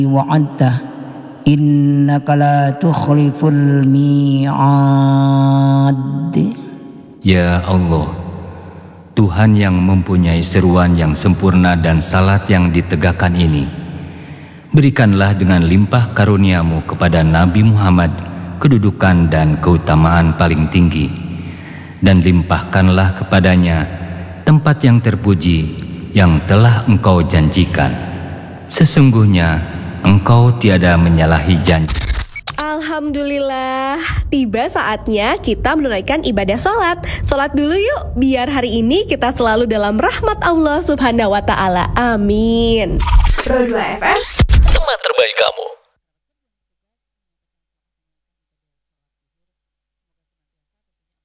wa'adta innaka la tukhliful mi'ad. Ya Allah, Tuhan yang mempunyai seruan yang sempurna dan salat yang ditegakkan ini, berikanlah dengan limpah karuniamu kepada Nabi Muhammad kedudukan dan keutamaan paling tinggi, dan limpahkanlah kepadanya tempat yang terpuji yang telah Engkau janjikan. Sesungguhnya Engkau tiada menyalahi janji. Alhamdulillah, tiba saatnya kita menunaikan ibadah sholat. Sholat dulu yuk, biar hari ini kita selalu dalam rahmat Allah Subhanahu wa Ta'ala. Amin. Pro 2 FM